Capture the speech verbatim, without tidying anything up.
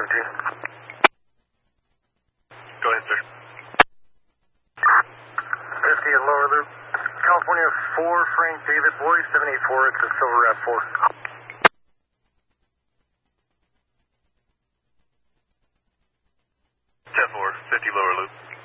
seventeen. Go ahead, sir. fifty at lower loop. California four, Frank David Boy, seven eight four, it's a Silver Rav four. ten four, fifty lower loop.